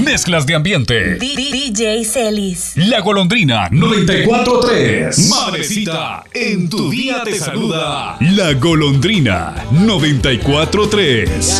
Mezclas de ambiente. DJ Celis. La Golondrina 94.3. Madrecita, en tu día te saluda La Golondrina 94.3.